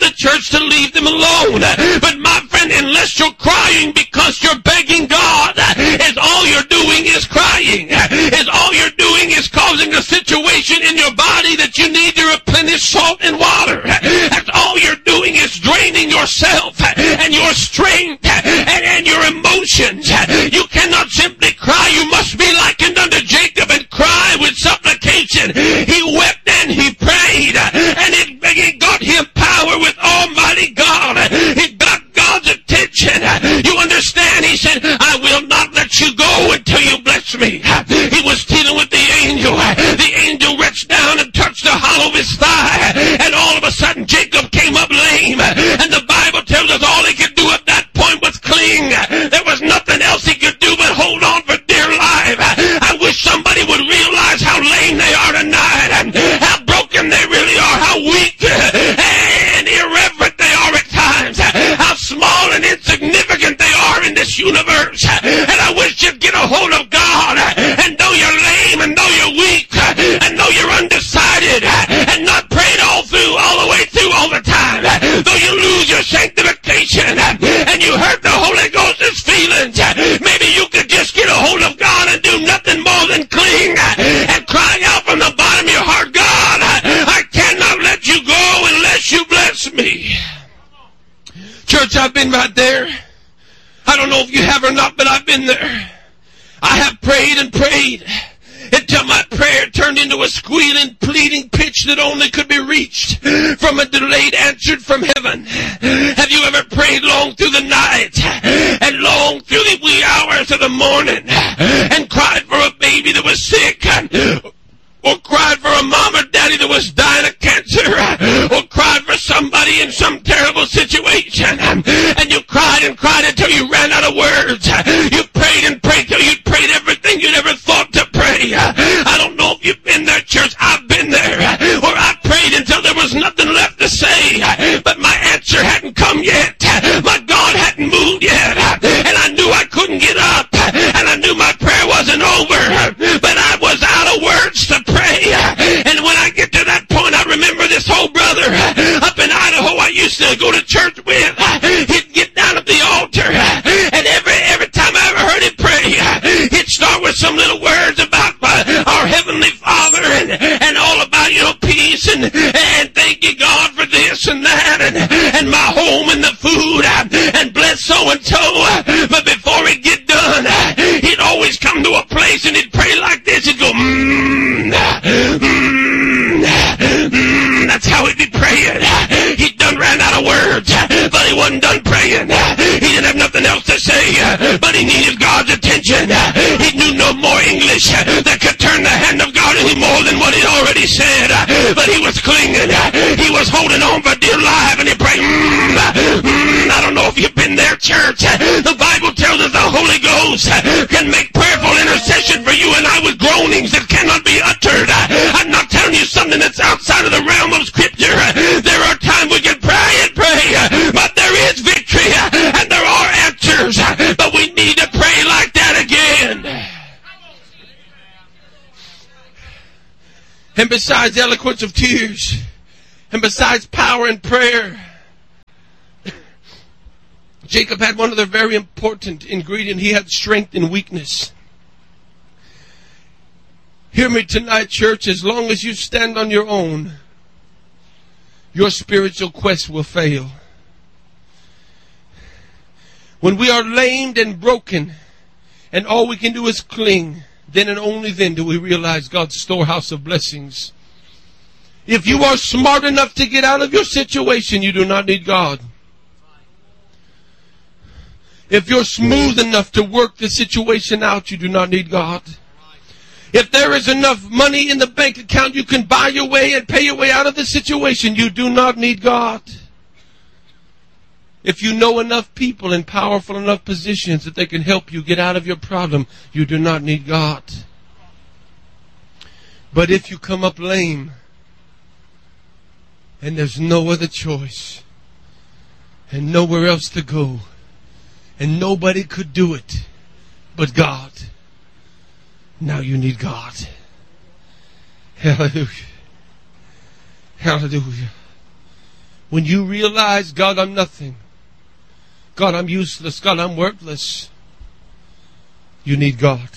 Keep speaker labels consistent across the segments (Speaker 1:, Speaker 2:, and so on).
Speaker 1: the church to leave them alone. But my friend, unless you're crying because you're begging God, is all you're doing is crying. Is all you're doing is causing a situation in your body that you need to replenish salt and water. That's all you're doing is draining yourself and your strength and your emotions. You cannot simply cry. You must be likened unto Jacob and cry with supplication. He wept and he prayed, and it got him power with Almighty God. It got God's attention. You understand? He said, I will not let you go until you bless me. He was dealing with the angel. The angel reached down and touched the hollow of his thigh, and all of a sudden Jacob came up lame. And the Bible tells us all he could do at that point was cling. There was nothing else he could do but hold on for dear life. I wish somebody would realize how lame they are tonight, and how broken they really are, how weak and irreverent they are at times, how small and insignificant they are in this universe. And I wish you'd get a hold of God, and though you're lame, and though you're weak, and though you're undecided, and not prayed all the way through all the time, though you lose your sanctification, and you hurt the Holy Ghost's feelings, maybe you could just get a hold of God and do nothing more than cling and cry out from the bottom of your heart, God, I cannot let you go unless you bless me. Church, I've been right there. I don't know if you have or not, but I've been there. I have prayed and prayed until my prayer turned into a squealing, pleading pitch that only could be reached from a delayed answer from heaven. Have you ever prayed long through the night and long through the wee hours of the morning and cried for a baby that was sick, or cried for a mom or daddy that was dying of cancer, or cried for somebody in some terrible situation, and you cried and cried until you ran out of words? You prayed and prayed till you'd prayed everything you'd ever thought to pray. I don't know if you've been there, church. I've been there, where I prayed until there was nothing left to say, but my answer hadn't come yet. My God hadn't moved yet, and I knew I couldn't get up, and I knew my prayer wasn't over, but I was out of words to pray. And when I get to that point, I remember this whole brother up in Idaho I used to go to church with. He'd get down at the altar, and every time I ever heard him pray, he'd start with some little words about our Heavenly Father and all about, peace and thank you God for this and that and my home and the food and bless so and so. But before he'd get done, he'd always come to a place and he'd pray like this. He'd go, that's how he'd be praying. He'd done ran out of words, but he wasn't done praying. He didn't have nothing else to say, but he needed God's attention. He knew no more English that could turn the hand of God any more than what he'd already said, but he was clinging. He was holding on for dear life, and he prayed, I don't know if you've been there, church. The Bible tells us the Holy Ghost can make prayerful intercession for you and I with groanings that cannot be uttered. I'm not telling you something that's outside of the realm of Scripture. There are times we can pray and pray, but there is victory and there are answers, but we need to pray like that again. And besides eloquence of tears, and besides power in prayer, Jacob had one other very important ingredient. He had strength in weakness. Hear me tonight, church. As long as you stand on your own, your spiritual quest will fail. When we are lamed and broken, and all we can do is cling, then and only then do we realize God's storehouse of blessings. If you are smart enough to get out of your situation, you do not need God. If you're smooth enough to work the situation out, you do not need God. If there is enough money in the bank account, you can buy your way and pay your way out of the situation, you do not need God. If you know enough people in powerful enough positions that they can help you get out of your problem, you do not need God. But if you come up lame and there's no other choice and nowhere else to go and nobody could do it but God, now you need God. Hallelujah. Hallelujah. When you realize, God, I'm nothing. God, I'm useless. God, I'm worthless. You need God.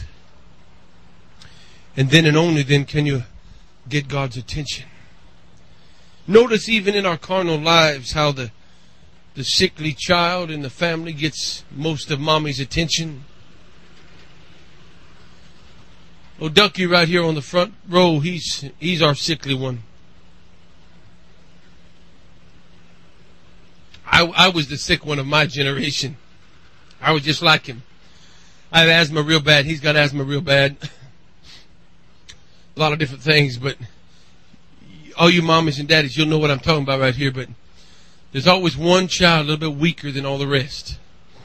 Speaker 1: And then and only then can you get God's attention. Notice even in our carnal lives how the sickly child in the family gets most of mommy's attention. Oh, Ducky right here on the front row, he's our sickly one. I was the sick one of my generation. I was just like him. I have asthma real bad. He's got asthma real bad. A lot of different things, but all you mommies and daddies, you'll know what I'm talking about right here, but there's always one child a little bit weaker than all the rest.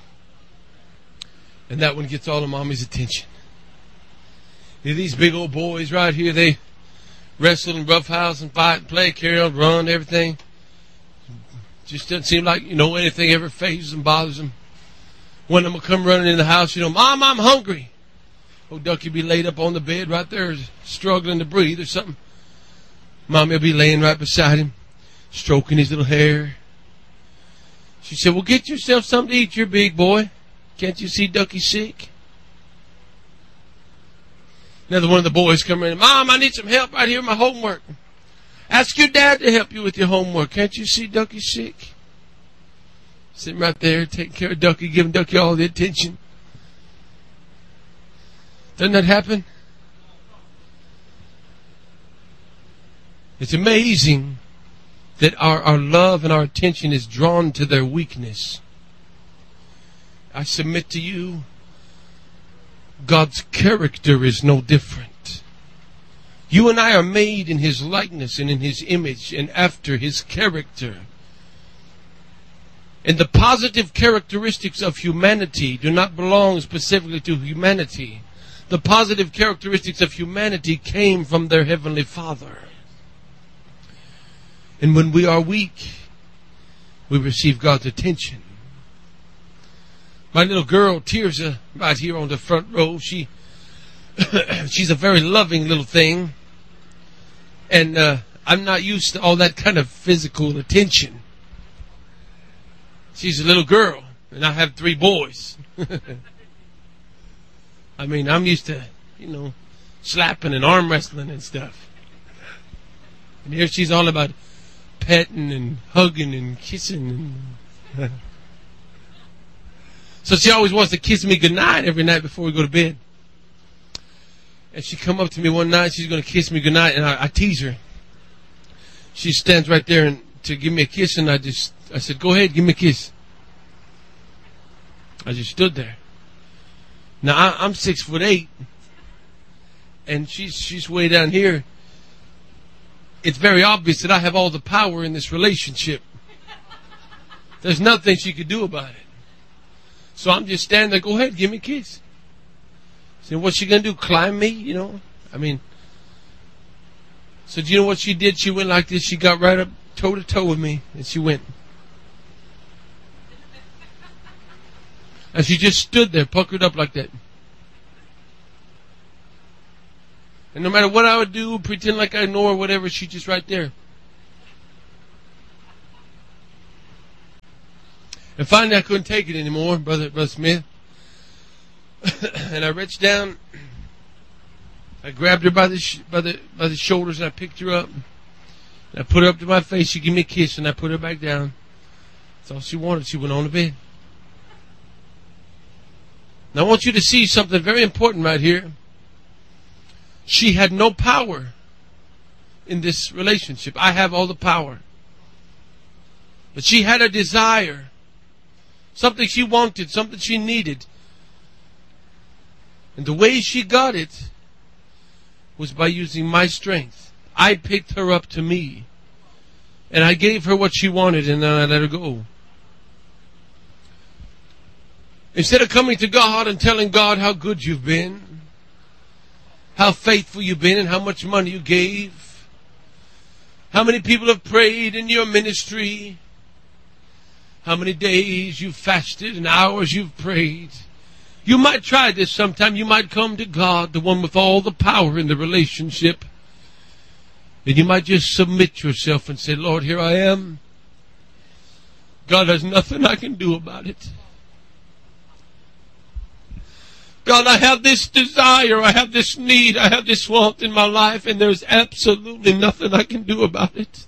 Speaker 1: And that one gets all of mommy's attention. These big old boys right here, they wrestle and roughhouse and fight and play, carry on, run, everything. Just doesn't seem like, anything ever phases them, bothers them. One of them will come running in the house, Mom, I'm hungry. Oh, Ducky will be laid up on the bed right there, struggling to breathe or something. Mommy will be laying right beside him, stroking his little hair. She said, well, get yourself something to eat, you're big boy. Can't you see Ducky sick? Another one of the boys come in, Mom, I need some help right here with my homework. Ask your dad to help you with your homework. Can't you see Ducky sick? Sitting right there, taking care of Ducky, giving Ducky all the attention. Doesn't that happen? It's amazing that our love and our attention is drawn to their weakness. I submit to you, God's character is no different. You and I are made in His likeness and in His image and after His character. And the positive characteristics of humanity do not belong specifically to humanity. The positive characteristics of humanity came from their Heavenly Father. And when we are weak, we receive God's attention. My little girl, Tirza, right here on the front row, she's a very loving little thing. And I'm not used to all that kind of physical attention. She's a little girl, and I have 3 boys. I mean, I'm used to, slapping and arm wrestling and stuff. And here she's all about petting and hugging and kissing. So she always wants to kiss me goodnight every night before we go to bed. And she come up to me one night, she's going to kiss me goodnight, and I tease her. She stands right there and to give me a kiss, and I said, go ahead, give me a kiss. I just stood there. Now, I'm 6'8", and she's way down here. It's very obvious that I have all the power in this relationship. There's nothing she could do about it. So I'm just standing there, go ahead, give me a kiss. So what's she going to do, climb me, I mean, so do you know what she did? She went like this. She got right up toe to toe with me, and she went. And she just stood there, puckered up like that. And no matter what I would do, pretend like I know her, whatever, she's just right there. And finally I couldn't take it anymore, Brother Smith. And I reached down, I grabbed her by the shoulders, and I picked her up. And I put her up to my face. She gave me a kiss, and I put her back down. That's all she wanted. She went on to bed. Now I want you to see something very important right here. She had no power in this relationship. I have all the power. But she had a desire. Something she wanted, something she needed. And the way she got it was by using my strength. I picked her up to me. And I gave her what she wanted, and then I let her go. Instead of coming to God and telling God how good you've been, how faithful you've been, and how much money you gave, how many people have prayed in your ministry, how many days you've fasted and hours you've prayed. You might try this sometime. You might come to God, the one with all the power in the relationship, and you might just submit yourself and say, Lord, here I am. God, there's nothing I can do about it. God, I have this desire, I have this need, I have this want in my life, and there's absolutely nothing I can do about it.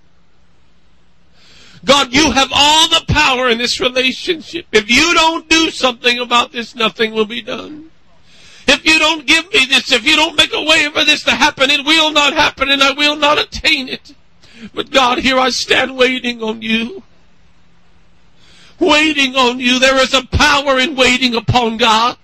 Speaker 1: God, you have all the power in this relationship. If you don't do something about this, nothing will be done. If you don't give me this, if you don't make a way for this to happen, it will not happen and I will not attain it. But God, here I stand waiting on you. Waiting on you. There is a power in waiting upon God.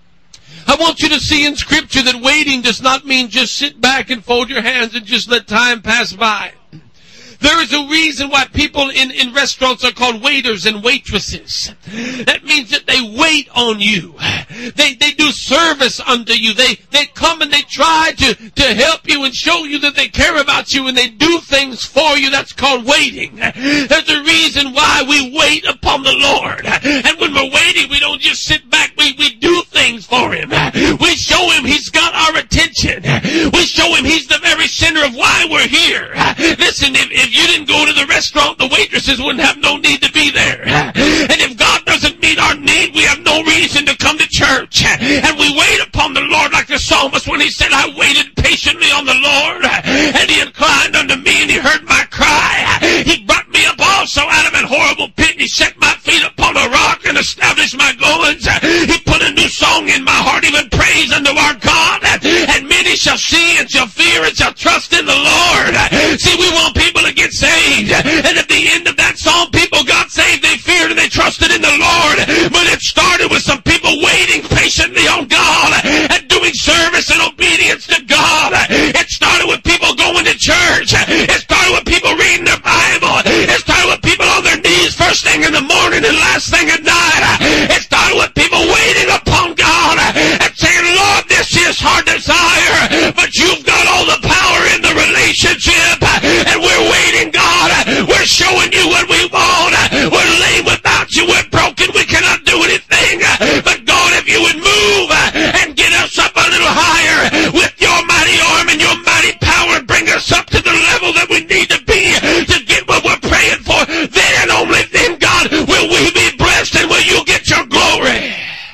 Speaker 1: I want you to see in Scripture that waiting does not mean just sit back and fold your hands and just let time pass by. There is a reason why people in restaurants are called waiters and waitresses. That means that they wait on you. They do service unto you. They come and they try to help you and show you that they care about you and they do things for you. That's called waiting. There's a reason why we wait upon the Lord. And when we're waiting, we don't just sit back. We do things for Him. We show Him He's got our attention. We show Him He's the very center of why we're here. Listen, if you didn't go to the restaurant, the waitresses wouldn't have no need to be there. And if God doesn't meet our need, we have no reason to come to church. And we wait upon the Lord like the psalmist when he said, I waited patiently on the Lord, and He inclined unto me, and He heard my cry. He brought me up also out of an horrible pit, and He set my feet upon a rock and established my goings. He put a new song in my heart, even praise unto our God. And many shall see and shall fear and shall trust in the Lord. See, we want people to get saved. And at the end of that song, people got saved, they feared and they trusted in the Lord. But it started with some people waiting patiently on God and doing service and obedience to God. It started with people going to church. It started with people reading their Bible. It started with people on their knees first thing in the morning and last thing at night. It started with people waiting upon God and saying, Lord, this is our desire, but you've got all the power in the relationship, and we're waiting, God. We're showing you what we want. We're lame without you. We're broken. We cannot do anything. But God, if you would move and get us up a little higher with your mighty arm and your mighty power, and bring us up to the level that we need to be to get what we're praying for, then and only then, God, will we be blessed and will you get your glory.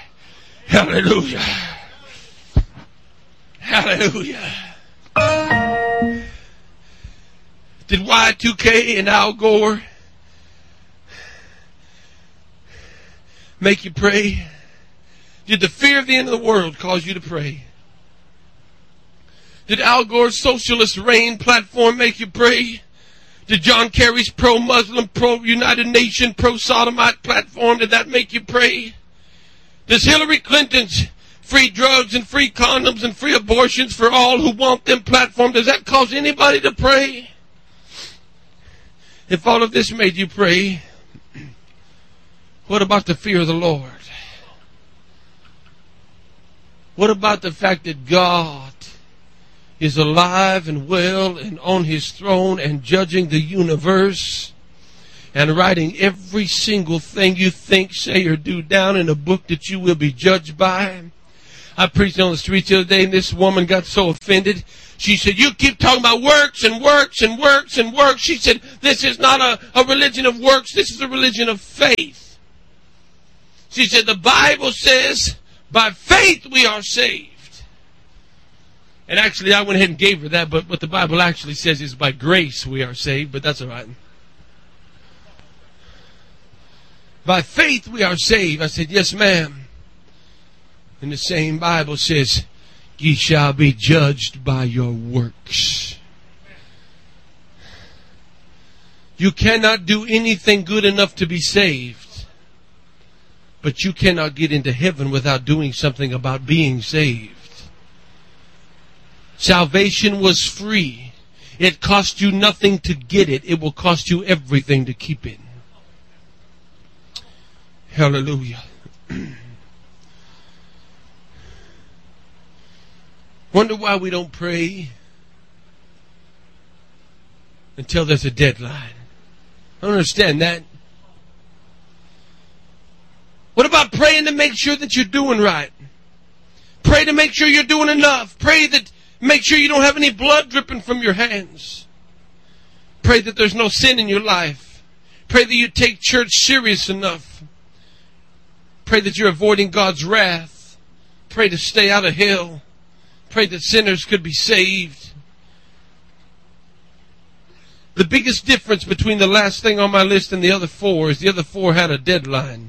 Speaker 1: Hallelujah. Hallelujah. Did Y2K and Al Gore make you pray? Did the fear of the end of the world cause you to pray? Did Al Gore's socialist reign platform make you pray? Did John Kerry's pro-Muslim, pro-United Nations, pro-Sodomite platform, did that make you pray? Does Hillary Clinton's free drugs and free condoms and free abortions for all who want them platform, does that cause anybody to pray? If all of this made you pray, what about the fear of the Lord? What about the fact that God is alive and well and on His throne and judging the universe and writing every single thing you think, say, or do down in a book that you will be judged by? I preached on the streets the other day, and this woman got so offended. She said, you keep talking about works and works and works and works. She said, this is not a religion of works. This is a religion of faith. She said, the Bible says, by faith we are saved. And actually, I went ahead and gave her that, but what the Bible actually says is by grace we are saved, but that's all right. By faith we are saved. I said, yes, ma'am. And the same Bible says, ye shall be judged by your works. You cannot do anything good enough to be saved, but you cannot get into heaven without doing something about being saved. Salvation was free. It cost you nothing to get it. It will cost you everything to keep it. Hallelujah. Wonder why we don't pray until there's a deadline. I don't understand that. What about praying to make sure that you're doing right? Pray to make sure you're doing enough. Pray that make sure you don't have any blood dripping from your hands. Pray that there's no sin in your life. Pray that you take church serious enough. Pray that you're avoiding God's wrath. Pray to stay out of hell. Pray that sinners could be saved. The biggest difference between the last thing on my list and the other four is the other four had a deadline.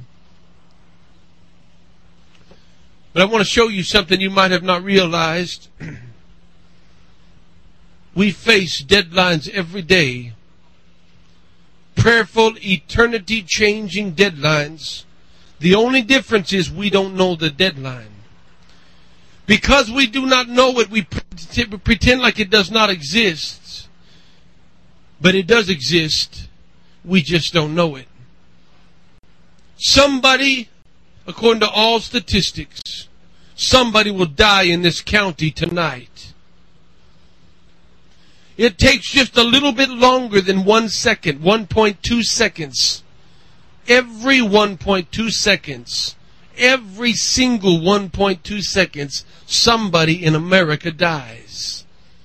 Speaker 1: But I want to show you something you might have not realized. We face deadlines every day. Prayerful, eternity-changing deadlines. The only difference is we don't know the deadline. Because we do not know it, we pretend like it does not exist. But it does exist. We just don't know it. Somebody, according to all statistics, somebody will die in this county tonight. It takes just a little bit longer than 1 second, 1.2 seconds. Every 1.2 seconds, every single 1.2 seconds, somebody in America dies.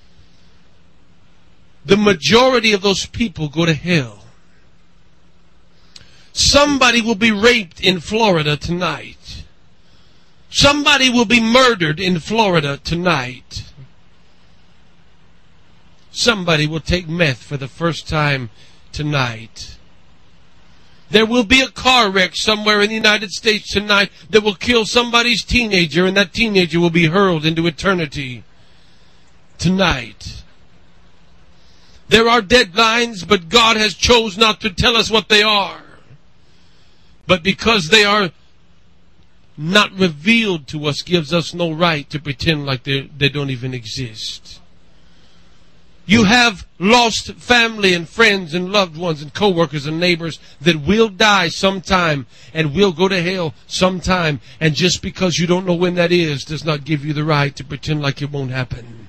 Speaker 1: The majority of those people go to hell. Somebody will be raped in Florida tonight. Somebody will be murdered in Florida tonight. Somebody will take meth for the first time tonight. There will be a car wreck somewhere in the United States tonight that will kill somebody's teenager, and that teenager will be hurled into eternity tonight. There are deadlines, but God has chosen not to tell us what they are. But because they are not revealed to us, gives us no right to pretend like they don't even exist. You have lost family and friends and loved ones and co-workers and neighbors that will die sometime and will go to hell sometime. And just because you don't know when that is does not give you the right to pretend like it won't happen.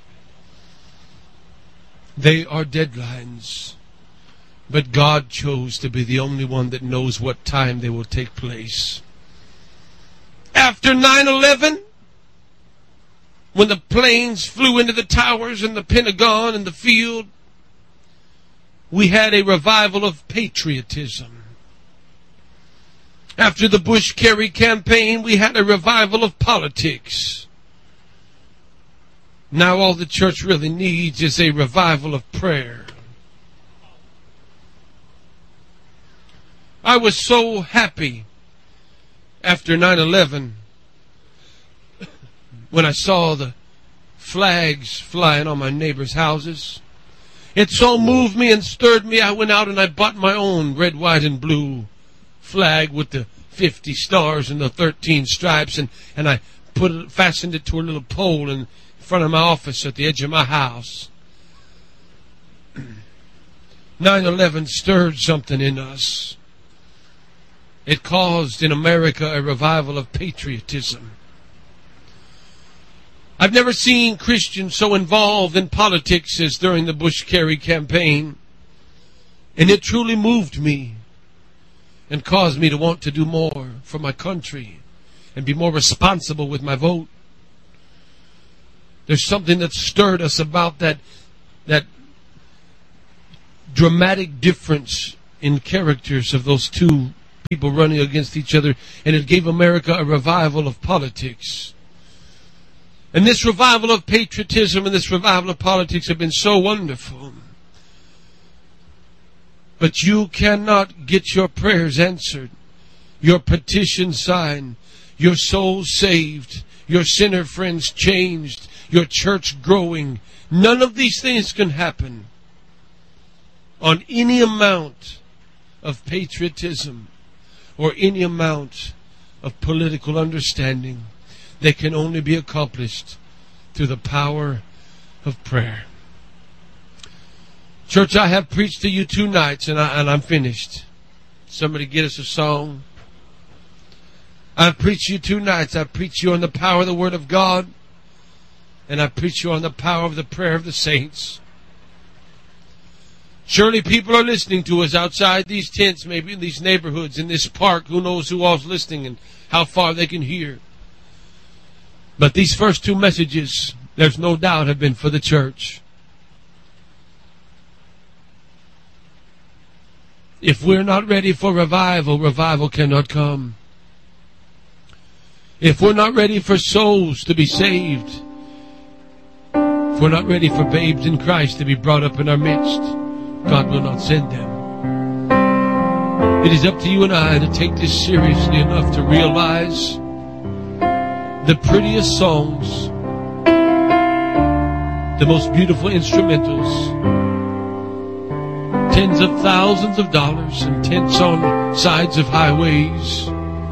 Speaker 1: They are deadlines. But God chose to be the only one that knows what time they will take place. After 9/11, when the planes flew into the towers and the Pentagon and the field, we had a revival of patriotism. After the Bush-Kerry campaign, we had a revival of politics. Now all the church really needs is a revival of prayer. I was so happy after 9/11 when I saw the flags flying on my neighbors' houses. It so moved me and stirred me. I went out and I bought my own red, white, and blue flag with the 50 stars and the 13 stripes, and I fastened it to a little pole in front of my office at the edge of my house. 9/11 stirred something in us. It caused in America a revival of patriotism. I've never seen Christians so involved in politics as during the Bush-Kerry campaign. And it truly moved me and caused me to want to do more for my country and be more responsible with my vote. There's something that stirred us about that dramatic difference in characters of those two people running against each other, and it gave America a revival of politics. And this revival of patriotism and this revival of politics have been so wonderful. But you cannot get your prayers answered, your petition signed, your soul saved, your sinner friends changed, your church growing. None of these things can happen on any amount of patriotism or any amount of political understanding. They can only be accomplished through the power of prayer. Church, I have preached to you 2 nights and I'm finished. Somebody get us a song. I've preached you 2 nights. I've preached you on the power of the Word of God, and I've preached you on the power of the prayer of the saints. Surely people are listening to us outside these tents, maybe in these neighborhoods, in this park. Who knows who all's listening and how far they can hear. But these first 2 messages, there's no doubt, have been for the church. If we're not ready for revival, revival cannot come. If we're not ready for souls to be saved, if we're not ready for babes in Christ to be brought up in our midst, God will not send them. It is up to you and I to take this seriously enough to realize the prettiest songs, the most beautiful instrumentals, tens of thousands of dollars and tents on sides of highways,